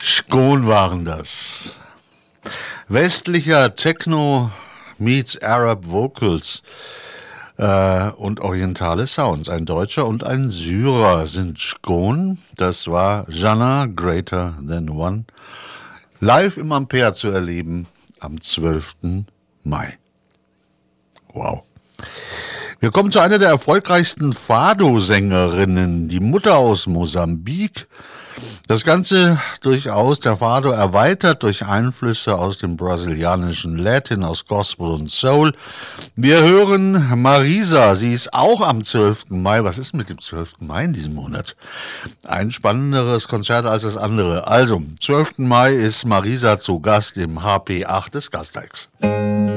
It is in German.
Shqon waren das. Westlicher Techno meets Arab Vocals und orientale Sounds. Ein Deutscher und ein Syrer sind Shqon. Das war Jannah Greater Than One. Live im Ampere zu erleben am 12. Mai. Wow. Wir kommen zu einer der erfolgreichsten Fado-Sängerinnen, die Mutter aus Mosambik. Das Ganze durchaus, der Fado erweitert durch Einflüsse aus dem brasilianischen Latin, aus Gospel und Soul. Wir hören Marisa, sie ist auch am 12. Mai. Was ist mit dem 12. Mai in diesem Monat? Ein spannenderes Konzert als das andere. Also, 12. Mai ist Marisa zu Gast im HP8 des Gasteig.